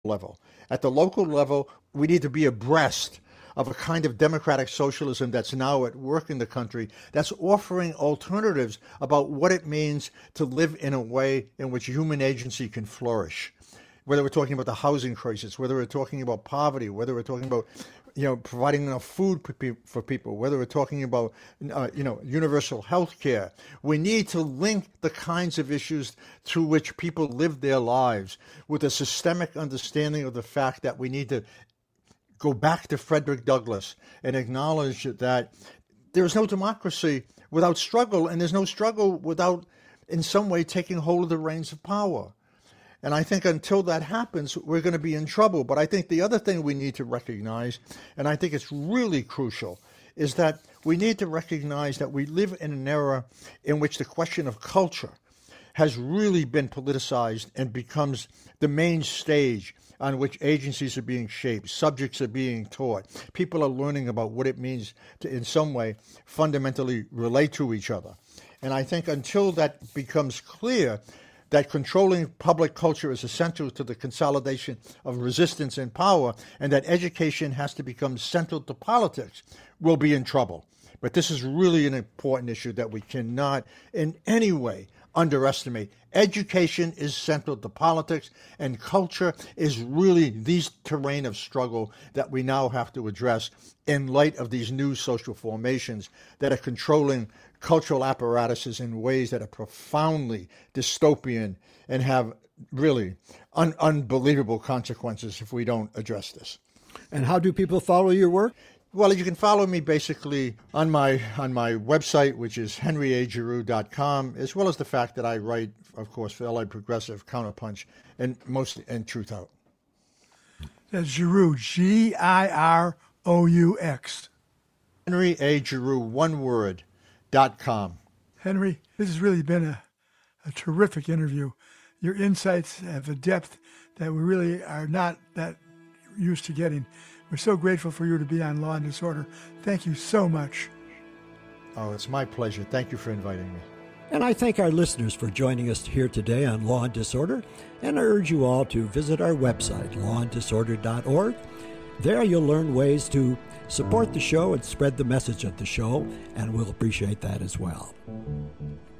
level. At the local level, we need to be abreast of a kind of democratic socialism that's now at work in the country, that's offering alternatives about what it means to live in a way in which human agency can flourish. Whether we're talking about the housing crisis, whether we're talking about poverty, whether we're talking about providing enough food for people, whether we're talking about, universal health care. We need to link the kinds of issues through which people live their lives with a systemic understanding of the fact that we need to go back to Frederick Douglass and acknowledge that there is no democracy without struggle, and there's no struggle without, in some way, taking hold of the reins of power. And I think until that happens, we're going to be in trouble. But I think the other thing we need to recognize, and I think it's really crucial, is that we need to recognize that we live in an era in which the question of culture has really been politicized and becomes the main stage on which agencies are being shaped, subjects are being taught. People are learning about what it means to, in some way, fundamentally relate to each other. And I think until that becomes clear, that controlling public culture is essential to the consolidation of resistance and power, and that education has to become central to politics, we'll be in trouble. But this is really an important issue that we cannot in any way underestimate. Education is central to politics, and culture is really the terrain of struggle that we now have to address in light of these new social formations that are controlling cultural apparatuses in ways that are profoundly dystopian and have really unbelievable consequences if we don't address this. And how do people follow your work? Well, you can follow me basically on my website, which is henryagiroux.com, as well as the fact that I write, of course, for LA Progressive, Counterpunch, and Truth Out. That's Giroux, Giroux. Henry A. Giroux, one word, .com. Henry, this has really been a terrific interview. Your insights have a depth that we really are not that used to getting. We're so grateful for you to be on Law and Disorder. Thank you so much. Oh, it's my pleasure. Thank you for inviting me. And I thank our listeners for joining us here today on Law and Disorder, and I urge you all to visit our website, lawanddisorder.org. There you'll learn ways to support the show and spread the message of the show, and we'll appreciate that as well.